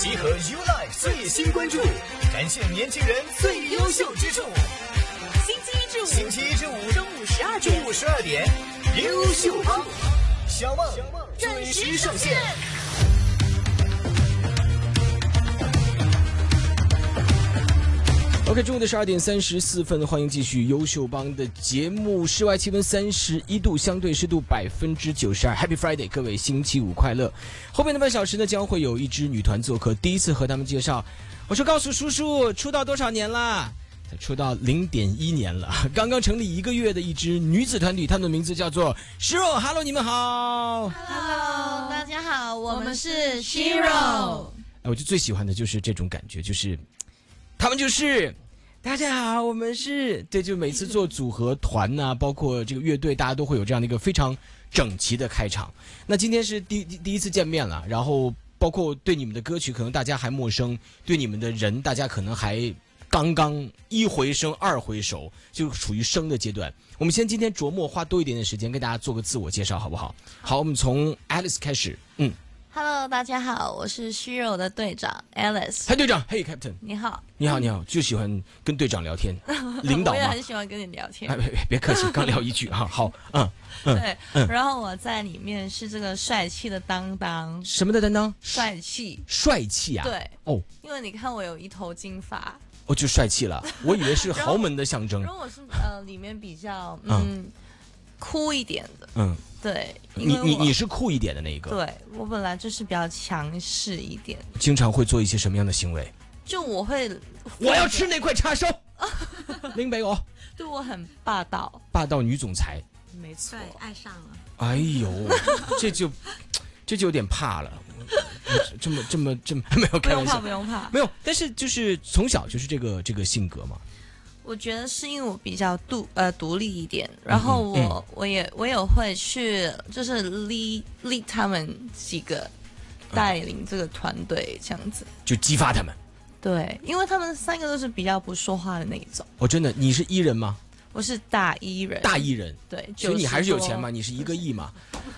集合 YouLife 最新关注，展现年轻人最优秀之处。星期一至五中午12点，优秀帮小梦准时上线。OK， 中午的12点34分，欢迎继续优秀帮的节目。室外气温31度，相对湿度92%。Happy Friday， 各位星期五快乐。后面的半小时呢，将会有一支女团做客，第一次和他们介绍。我说，告诉叔叔，出道多少年啦？出道0.1年了，刚刚成立1个月的一支女子团体，他们的名字叫做 Shiro。Hello， 你们好。 Hello， 大家好，我们是 Shiro。 我就最喜欢的就是这种感觉，就是他们就是大家好，我们是对，就每次做组合团啊，包括这个乐队，大家都会有这样的一个非常整齐的开场。那今天是第一次见面了，然后包括对你们的歌曲，可能大家还陌生，对你们的人，大家可能还刚刚一回生二回熟，就处于生的阶段。我们今天琢磨花多一点点时间，跟大家做个自我介绍，好不好？好，我们从 Alice 开始。 Hello， 大家好，我是 Shiro 的队长 Alice。 嗨，队长，嘿 Captain。 你好。 你好，你好，就喜欢跟队长聊天，领导嘛。 我也很喜欢跟你聊天。 别客气，刚聊一句哈。好， 对，然后我在里面是这个帅气的担当。 什么的担当？ 帅气啊。 对。 哦。 因为你看我有一头金发。 哦，就帅气了，我以为是豪门的象征。 然后我是里面比较酷一点的。对。 你是酷一点的那一个。 对，我本来就是比较强势一点。 经常会做一些什么样的行为？ 就我要吃那块叉烧。拎俾我。 对，我很霸道。 霸道女总裁。 没错。 对，爱上了。 哎呦，这就有点怕了。这么没有开玩笑， 不用怕， 没有。但是就是从小就是这个性格嘛。 我觉得是因为我比较独立一点，然后我也会去就是 lead 他们几个，带领这个团队这样子， 就激发他们。 对，因为他们3个都是比较不说话的那一种。 哦，真的，你是E人吗？ 我是大E人。 大E人。 对， 所以你还是有钱嘛？你是1个亿嘛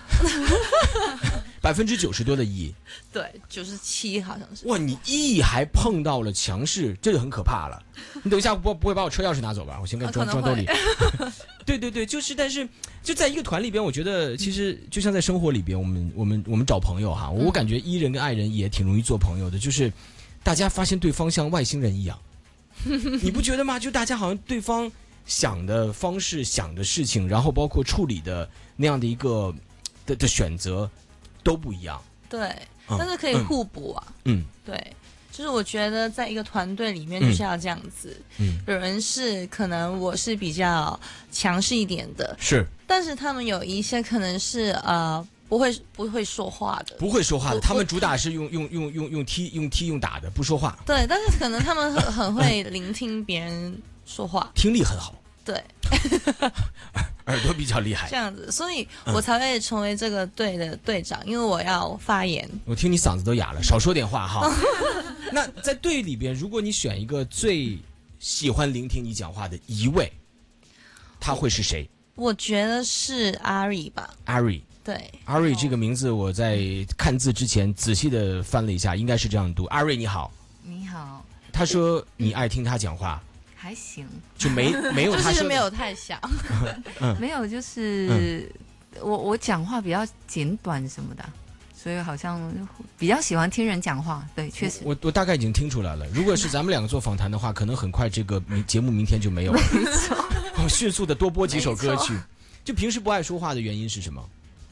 ？90%多的E。 对，97好像是。 哇，你E还碰到了强势，这就很可怕了。你等一下不会把我车钥匙拿走吧？我先装兜里。对，就是，但是就在一个团里边，我觉得其实就像在生活里边，我们找朋友哈，我感觉E人跟I人也挺容易做朋友的，就是大家发现对方像外星人一样，你不觉得吗？就大家好像对方想的方式、想的事情，然后包括处理的那样的一个的选择都不一样。 对，但是可以互补啊。对，就是我觉得在一个团队里面就是要这样子。有人是可能我是比較强势一点的， 是， 但是他们有一些可能是不会说话的， 不会说话的，他们主打是用踢用打的，不说话。 对，但是可能他们很会聆听别人说话， 听力很好。 对。 耳朵比较厉害， 这样子，所以我才会成为这个队的队长，因为我要发言。 我听你嗓子都哑了，少说点话哈。那在队里边，如果你选一个最喜欢聆听你讲话的一位，他会是谁？ 我觉得是阿瑞吧。 阿瑞。 对， 阿瑞这个名字我在看字之前仔细的翻了一下，应该是这样读。阿瑞你好。 你好。 他说你爱听他讲话。 还行， 就没有他说就是没有太想。 没有，就是我讲话比较简短什么的，所以好像比较喜欢听人讲话。对，确实。 我大概已经听出来了。如果是咱们2个做访谈的话，可能很快这个节目明天就没有了。 没错。 我迅速的多播几首歌曲。就平时不爱说话的原因是什么？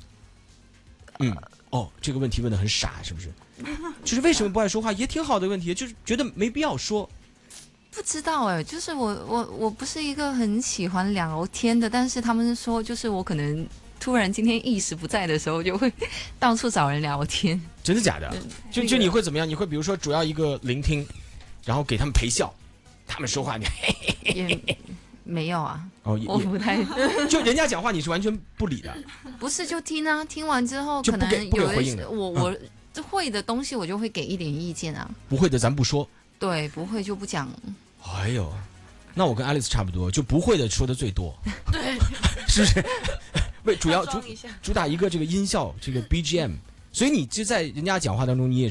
这个问题问得很傻，是不是？就是为什么不爱说话，也挺好的问题，就是觉得没必要说。 不知道哎，就是我不是一个很喜欢聊天的，但是他们说就是我可能突然今天意识不在的时候，就会到处找人聊天。 真的假的？就你会怎么样？你会比如说主要一个聆听，然后给他们陪笑，他们说话你也没有啊。 我不太就人家讲话你是完全不理的。 不是，就听啊，听完之后可能有回应的。 我会的东西我就会给一点意见啊。 不会的咱不说。 对，不会就不讲。 哎呦，那我跟 Alice 差不多，就不会的说的最多。 对， 是不是？为主打一个这个音效，这个 BGM， 所以你就在人家讲话当中，你也